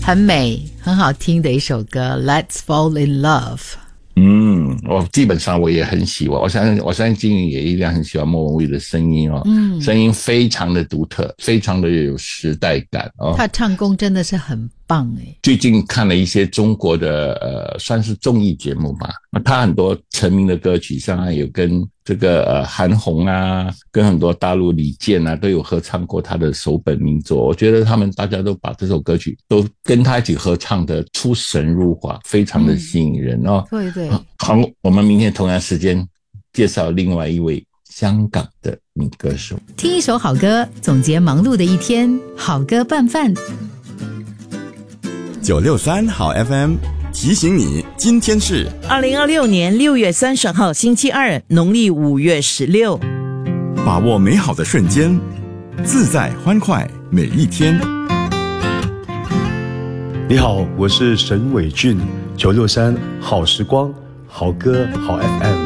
很美很好听的一首歌 Let's Fall in Love。 我基本上我也很喜欢，我相信金云也一定很喜欢莫文蔚的声音哦，声音非常的独特，非常的有时代感哦。 他唱功真的是很棒诶。 最近看了一些中国的算是综艺节目吧，他很多成名的歌曲，像有跟这个韩红啊，跟很多大陆李健啊都有合唱过他的首本名作。我觉得大家都把这首歌曲都跟他一起合唱的出神入化，非常的吸引人哦。 对对。 好，我们明天同样时间介绍另外一位香港的女歌手。 听一首好歌，总结忙碌的一天，好歌拌饭。 963好 FM 提醒你，今天是 2026年6月30号星期二，农历5月16。 把握美好的瞬间，自在欢快每一天。 你好，我是沈伟俊，963好时光，好歌好 FM。